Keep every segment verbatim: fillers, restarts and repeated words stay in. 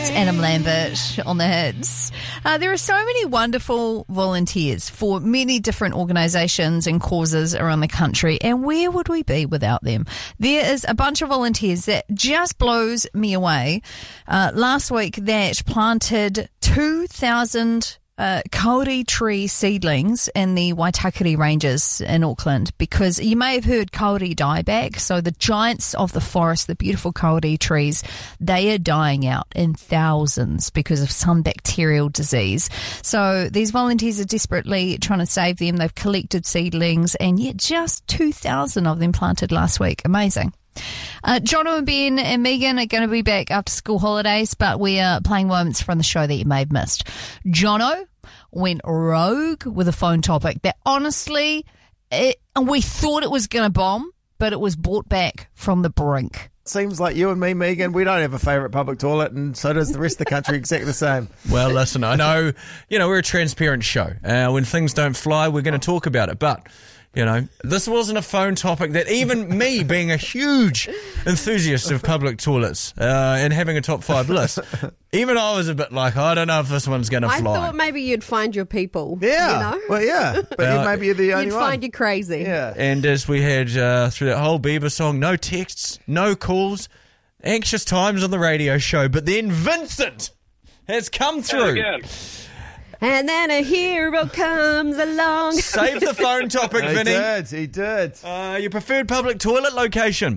Adam Lambert on the hits. Uh, there are so many wonderful volunteers for many different organisations and causes around the country, and where would we be without them? There is a bunch of volunteers that just blows me away. Uh, last week, that planted two thousand Uh, kauri tree seedlings in the Waitakere Ranges in Auckland, because you may have heard kauri dieback. So the giants of the forest, the beautiful kauri trees, they are dying out in thousands because of some bacterial disease. So these volunteers are desperately trying to save them. They've collected seedlings, and yet just two thousand of them planted last week. Amazing. Uh, Jono and Ben and Megan are going to be back after school holidays, but we are playing moments from the show that you may have missed. Jono went rogue with a phone topic that honestly, it, we thought it was going to bomb, but it was brought back from the brink. Seems like you and me, Megan, we don't have a favourite public toilet, and so does the rest of the country, exactly the same. Well, listen, I know, you know, we're a transparent show. Uh, when things don't fly, we're going to talk about it, but... You know, this wasn't a phone topic that even me, being a huge enthusiast of public toilets uh, and having a top five list, even I was a bit like, I don't know if this one's going to fly. I thought maybe you'd find your people. Yeah. You know? Well, yeah. But Well, you maybe you're the only You'd one. find you crazy. Yeah. And as we had uh, through that whole Bieber song, no texts, no calls, anxious times on the radio show. But then Vincent has come through. And then a hero comes along. Save the phone topic, He Vinny. did, he did. Uh, your preferred public toilet location?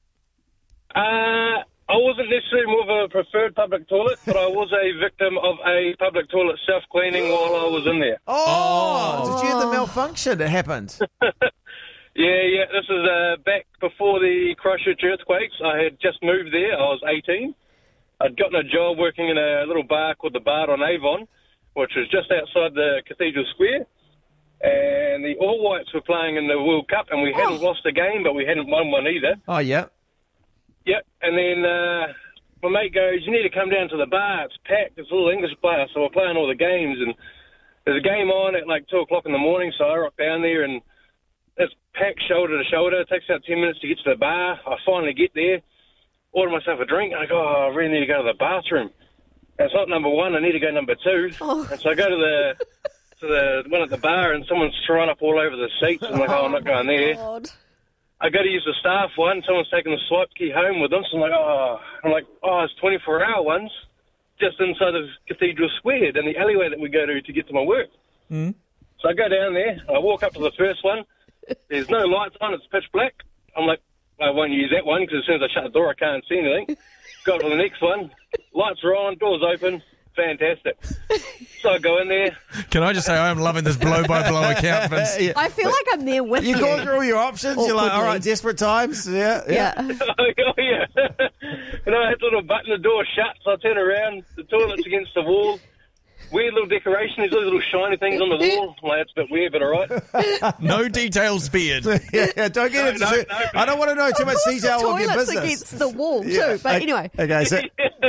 Uh, I wasn't necessarily more of a preferred public toilet, but I was a victim of a public toilet self-cleaning while I was in there. Oh, did you hear the malfunction that happened? Yeah, yeah, this is uh, back before the Christchurch earthquakes. I had just moved there. I was eighteen. I'd gotten a job working in a little bar called the Bar on Avon, which was just outside the Cathedral Square. And the All Whites were playing in the World Cup, and we hadn't lost a game, but we hadn't won one either. Oh, yeah. Yep, and then uh, my mate goes, you need to come down to the bar. It's packed. It's all English players, so we're playing all the games. And there's a game on at like two o'clock in the morning, so I rock down there, and it's packed shoulder to shoulder. It takes about ten minutes to get to the bar. I finally get there, order myself a drink, and I go, oh, I really need to go to the bathroom. And it's not number one, I need to go number two. Oh. And so I go to the to the one at the bar, and someone's thrown up all over the seats. I'm like, oh, I'm not going there. God. I go to use the staff one. Someone's taking the swipe key home with them. So I'm like, oh, I'm like, oh, it's twenty-four hour ones just inside of Cathedral Square in the alleyway that we go to to get to my work. Mm. So I go down there. I walk up to the first one. There's no lights on. It's pitch black. I'm like, I won't use that one because as soon as I shut the door, I can't see anything. Go to the next one. Lights are on. Doors open. Fantastic. So I go in there. Can I just say I'm loving this blow-by-blow account, Vince? Yeah. I feel like I'm there with you. You go through all your options. You're like, all right, desperate times. Yeah, yeah. Yeah. Oh, yeah. And I had to little button the door shut, so I turn around. The toilet's against the wall. Weird little decoration. There's those little shiny things on the wall. I'm like, that's a bit weird, but all right. No details spared. yeah, yeah, don't get No, into no, too, no. I don't want to know too much Of course detail the of your toilet's business. against the wall too. Yeah. But Okay. anyway. Okay, so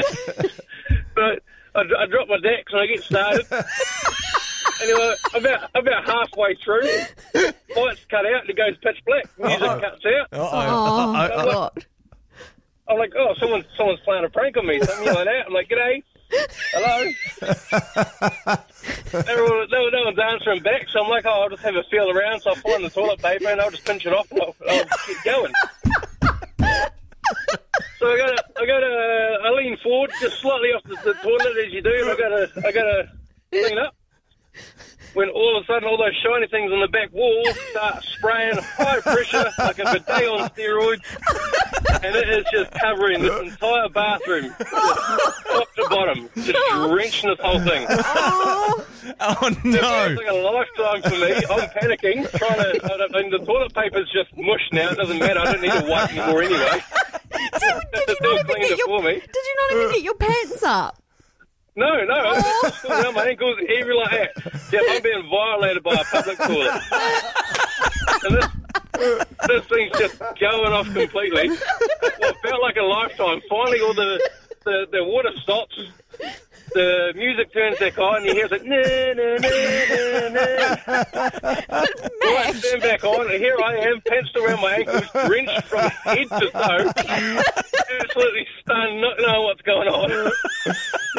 But I, I drop my decks and I get started. Anyway, about about halfway through, lights cut out and it goes pitch black. Music Uh-oh. cuts out. Oh, Uh, uh, God. I'm like, oh, someone's someone's playing a prank on me. Something like that. I'm like, g'day. Hello. they were all, they were, no one's answering back, so I'm like, oh, I'll just have a feel around. So I find the toilet paper and I'll just pinch it off and I'll, I'll keep going. So I go to, I go to, I lean forward just slightly off the, the toilet as you do, and I go to, I go to clean up. When all of a sudden all those shiny things on the back wall start spraying high pressure like a bidet on steroids, and it is just covering this entire bathroom, just top to bottom, just drenching this whole thing. Oh, Oh, no. It's like a lifetime for me. I'm panicking, trying to. I don't, and the toilet paper's just mush now. It doesn't matter. I don't need to wipe anymore anyway. did, did you not even get your, did you not even get your pants up? No, no, I'm still around my ankles, every like that. Yeah, I'm being violated by a public toilet. And this, this thing's just going off completely. Well, it felt like a lifetime. Finally, all the, the, the water stops. The music turns back on, and you hear it, na na na na na. Lights turn back on, and here I am, pants around my ankles, drenched from head to toe, absolutely stunned, not knowing what's going on.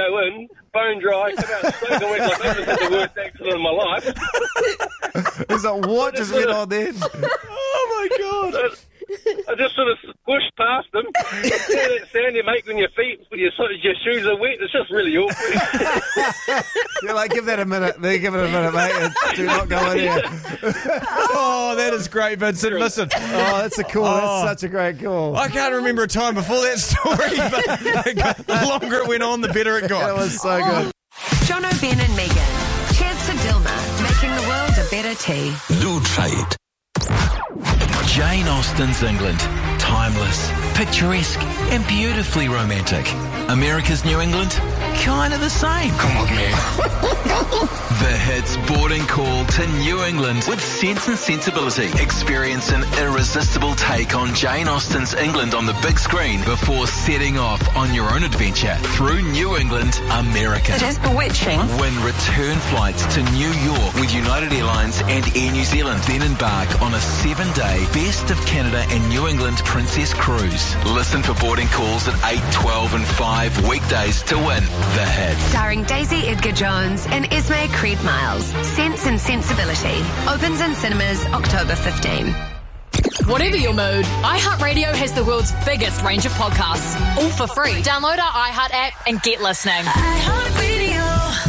go in, bone dry, come out soaking wet like this is the worst accident of my life. It's like, what just went on then? Oh, my God. I just sort of squished past them. You know that sound you make when your feet, when your, your shoes are wet? It's just really awkward. You're like, give that a minute. Then give it a minute, mate. And do not go in here. Oh, that is great, Vincent. Listen. Oh, that's a cool. Oh. That's such a great call. I can't remember a time before that story, but the longer it went on, the better it got. That was so good. John O'Ben and Megan. Cheers to Dilma, making the world a better tea. Lewdtrade. Jane Austen's England. Timeless, picturesque, and beautifully romantic. America's New England? Kind of the same. Come on, man. The Hits boarding call to New England with Sense and Sensibility. Experience an irresistible take on Jane Austen's England on the big screen before setting off on your own adventure through New England, America. It is bewitching. Win return flights to New York with United Airlines and Air New Zealand. Then embark on a seven-day Best of Canada and New England Princess Cruise. Listen for boarding calls at eight, twelve and five weekdays to win the Hits. Starring Daisy Edgar-Jones and Esme Creed Miles. Sense and Sensibility. Opens in cinemas October fifteenth. Whatever your mood, iHeartRadio has the world's biggest range of podcasts, all for free. Download our iHeart app and get listening. iHeartRadio.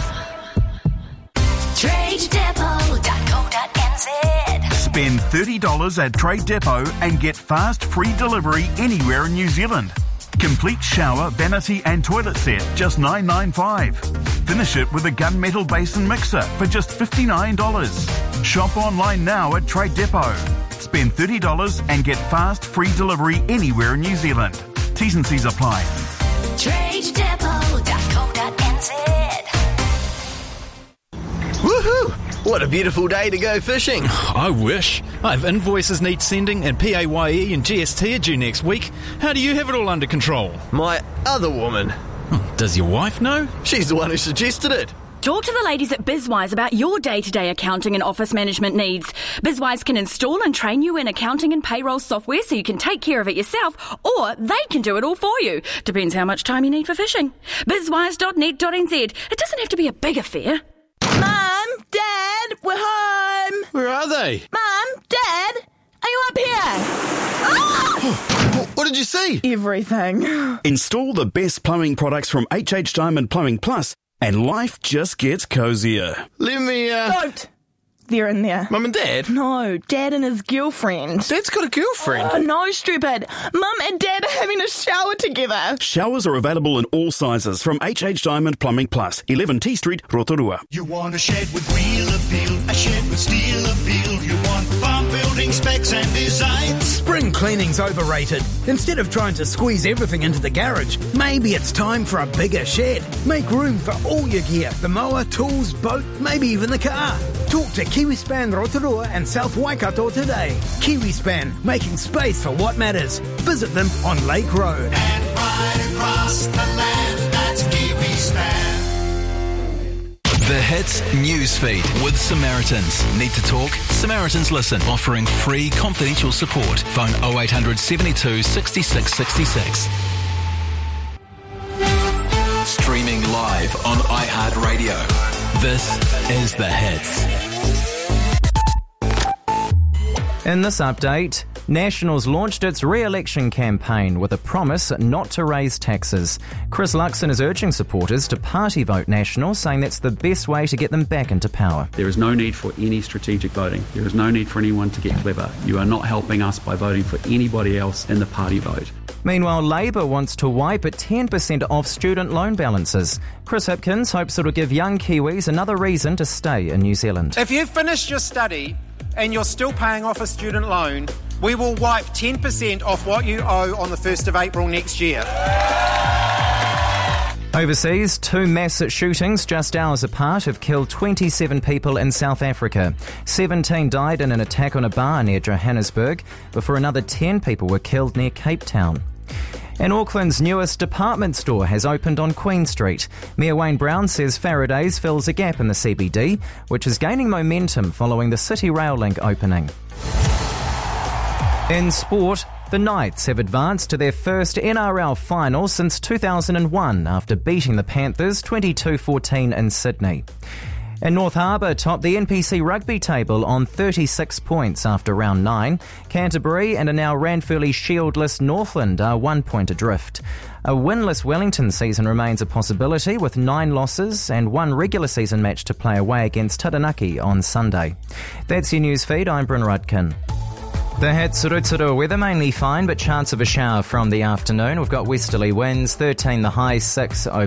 trade depot dot co dot n z. Spend thirty dollars at Trade Depot and get fast free delivery anywhere in New Zealand. Complete shower, vanity and toilet set, just nine ninety-five. Finish it with a gunmetal basin mixer for just fifty-nine dollars. Shop online now at Trade Depot. Spend thirty dollars and get fast free delivery anywhere in New Zealand. T's and C's apply. trade depot dot co dot n z. Woohoo! What a beautiful day to go fishing. I wish. I have invoices need sending and P A Y E and G S T are due next week. How do you have it all under control? My other woman. Does your wife know? She's the one who suggested it. Talk to the ladies at BizWise about your day-to-day accounting and office management needs. BizWise can install and train you in accounting and payroll software so you can take care of it yourself, or they can do it all for you. Depends how much time you need for fishing. bizwise dot net dot n z. It doesn't have to be a big affair. Mum, Dad, we're home. Where are they? Mum, Dad, are you up here? Ah! What did you see? Everything. Install the best plumbing products from H H Diamond Plumbing Plus, and life just gets cozier. Let me, uh... Don't. They're in there. Mum and Dad? No, Dad and his girlfriend. Dad's got a girlfriend? Oh, no, stupid. Mum and Dad are having a shower together. Showers are available in all sizes from H H Diamond Plumbing Plus, eleven T Street, Rotorua. You want a shed with real appeal, a shed with steel appeal. You want farm building specs and designs. Spring cleaning's overrated. Instead of trying to squeeze everything into the garage, maybe it's time for a bigger shed. Make room for all your gear, the mower, tools, boat, maybe even the car. Talk to KiwiSpan Rotorua and South Waikato today. KiwiSpan, making space for what matters. Visit them on Lake Road. And right across the land, that's KiwiSpan. The Hits Newsfeed with Samaritans. Need to talk? Samaritans Listen, offering free confidential support. Phone oh eight hundred seventy-two sixty-six sixty-six. Streaming live on iHeartRadio. This is The Hits. In this update, Nationals launched its re-election campaign with a promise not to raise taxes. Chris Luxon is urging supporters to party vote Nationals, saying that's the best way to get them back into power. There is no need for any strategic voting. There is no need for anyone to get clever. You are not helping us by voting for anybody else in the party vote. Meanwhile, Labor wants to wipe at ten percent off student loan balances. Chris Hipkins hopes it'll give young Kiwis another reason to stay in New Zealand. If you've finished your study and you're still paying off a student loan, we will wipe ten percent off what you owe on the first of April next year. Overseas, two mass shootings just hours apart have killed twenty-seven people in South Africa. seventeen died in an attack on a bar near Johannesburg, before another ten people were killed near Cape Town. And Auckland's newest department store has opened on Queen Street. Mayor Wayne Brown says Faraday's fills a gap in the C B D, which is gaining momentum following the City Rail Link opening. In sport, The Knights have advanced to their first N R L final since two thousand one after beating the Panthers twenty-two fourteen in Sydney. And North Harbour topped the N P C rugby table on thirty-six points after round nine. Canterbury and a now Ranfurly shieldless Northland are one point adrift. A winless Wellington season remains a possibility with nine losses and one regular season match to play away against Taranaki on Sunday. That's your news feed. I'm Bryn Rudkin. The Hatsuru weather mainly fine, but chance of a shower from the afternoon. We've got westerly winds, thirteen the high, six over